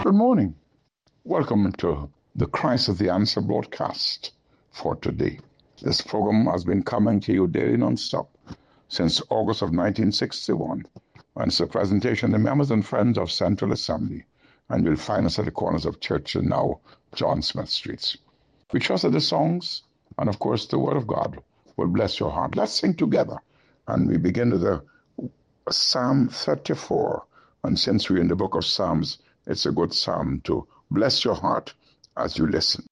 Good morning. Welcome to the Christ is the Answer broadcast for today. This program has been coming to you daily non-stop since August of 1961. And it's a presentation to members and friends of Central Assembly, and you'll find us at the corners of Church and now John Smith Streets. We trust that the songs and, of course, the Word of God will bless your heart. Let's sing together. And we begin with the Psalm 34. And since we're in the book of Psalms, it's a good psalm to bless your heart as you listen.